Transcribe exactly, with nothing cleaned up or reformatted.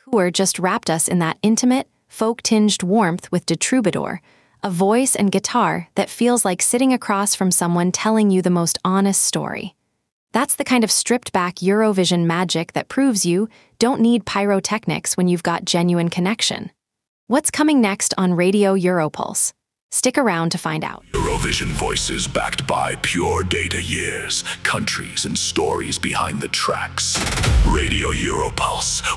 Tour just wrapped us in that intimate, folk-tinged warmth with De Troubadour, a voice and guitar that feels like sitting across from someone telling you the most honest story. That's the kind of stripped-back Eurovision magic that proves you don't need pyrotechnics when you've got genuine connection. What's coming next on Radio Europulse? Stick around to find out. Eurovision voices backed by pure data years, countries and stories behind the tracks. Radio Europulse,